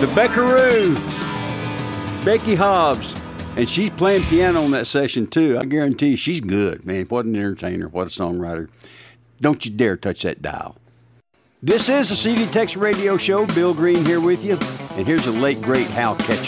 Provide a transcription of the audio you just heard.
The Beckaroo, Becky Hobbs. And she's playing piano on that session, too. I guarantee you she's good, man. What an entertainer. What a songwriter. Don't you dare touch that dial. This is the CD Tex Radio Show. Bill Green here with you. And here's the late, great Hal Ketchum.